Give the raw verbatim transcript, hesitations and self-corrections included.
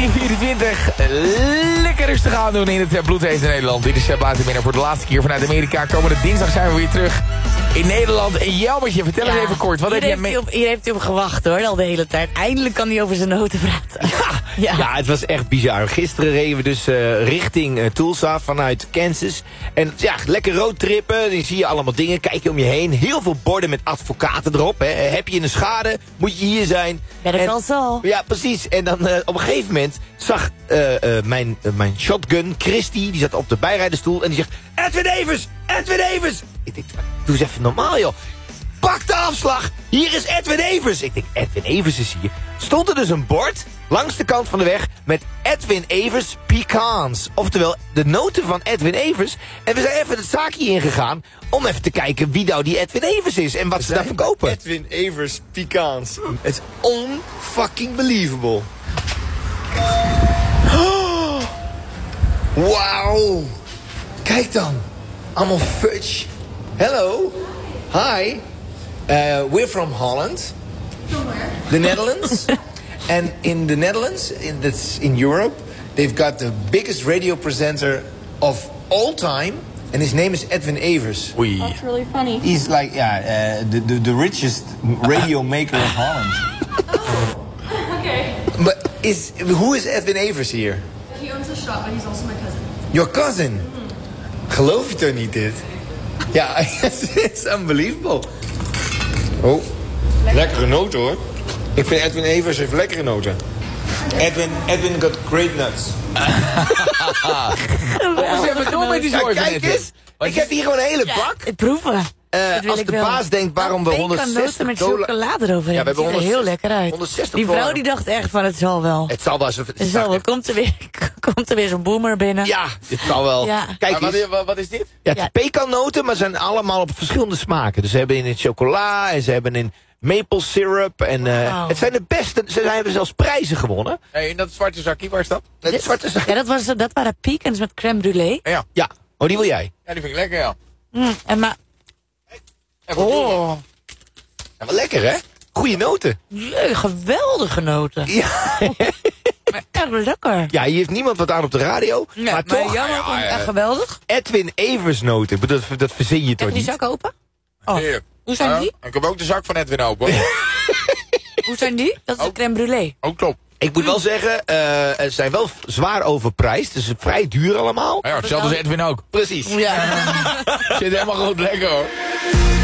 tien vierentwintig. Lekker rustig aan doen in het bloedhete Nederland. Dit is Sepp Laatiminder voor de laatste keer vanuit Amerika. Komende dinsdag zijn we weer terug in Nederland. En Jelmertje, vertel ja, eens even kort. Wat heb jij mee... Op, hier heeft hij op gewacht hoor, al de hele tijd. Eindelijk kan hij over zijn noten praten. Ja, ja. ja, het was echt bizar. Gisteren reden we dus uh, richting uh, Tulsa vanuit Kansas. En ja, lekker roadtrippen. Dan zie je allemaal dingen. Kijk je om je heen. Heel veel borden met advocaten erop. Hè. Heb je een schade, moet je hier zijn. Ben ik al zo. Ja, precies. En dan uh, op een gegeven moment zag uh, uh, mijn, uh, mijn shotgun, Christy, die zat op de bijrijderstoel. En die zegt, Edwin Evers, Edwin Evers. Ik denk, doe eens even normaal joh. Pak de afslag, hier is Edwin Evers. Ik denk, Edwin Evers is hier. Stond er dus een bord langs de kant van de weg met Edwin Evers pecans. Oftewel, de noten van Edwin Evers. En we zijn even het zaakje ingegaan om even te kijken wie nou die Edwin Evers is en wat we ze daar verkopen. Edwin Evers pecans. Het is unfucking believable. Oh, wauw. Kijk dan. Allemaal fudge. Hello. Hi. Uh, we're from Holland. From where? The Netherlands. And in the Netherlands, in, that's in Europe, they've got the biggest radio presenter of all time. And his name is Edwin Evers. Oei. That's really funny. He's like, yeah, uh, the, the, the richest radio maker of Holland. Oh, okay. But is, who is Edwin Evers here? He owns a shop, but he's also my cousin. Your cousin? Mm. Geloof je toch niet dit? Ja, it's unbelievable. Oh, lekkere noten hoor. Ik vind Edwin Evers heeft lekkere noten. Edwin, Edwin got great nuts. Kom eens even door met die Ja, zorg. kijk eens, ik heb hier gewoon een hele bak. Het proeven. Uh, als de baas denkt waarom we honderdzestig met dollar... chocolade eroverheen. Ja, we hebben Het ziet er heel lekker uit. honderdzestig Die vrouw dollar. die dacht echt van het zal wel. Het zal wel. Zo, Het zal wel. Komt er weer, komt er weer zo'n boomer binnen. Ja, het zal wel. Ja. Kijk Maar eens. wat, wat is dit? Ja, het is pekannoten, maar ze zijn allemaal op verschillende smaken. Dus ze hebben in het chocola en ze hebben in maple syrup. En uh, Wow. het zijn de beste. Ze hebben zelfs prijzen gewonnen. Hey, in dat zwarte zakje, waar is dat? Het Dit- zwarte zak. Ja, dat, was, dat waren pecans met crème brûlée. Ja, Ja, oh die wil jij. ja, die vind ik lekker, ja. Mm, en maar, Even doen. oh, Ja, wel lekker hè? Goeie noten. leuk, geweldige noten. Ja. Maar echt lekker. Ja, hier heeft niemand wat aan op de radio. Ja, maar maar toch, jammer, ja, vond ik ja. echt geweldig. Edwin Evers noten. Ik bedoel, Dat, dat verzin je toch Even die niet? zak open. Oh, Heerlijk. hoe zijn Ja, die? Ik heb ook de zak van Edwin open. Hoe zijn die? Dat is de Ook. crème brûlée. Ook top. Ik moet wel zeggen, uh, ze zijn wel zwaar overprijsd. Dus vrij duur allemaal. Ja, hetzelfde als Edwin ook. Precies. Ja. Zit helemaal goed lekker hoor.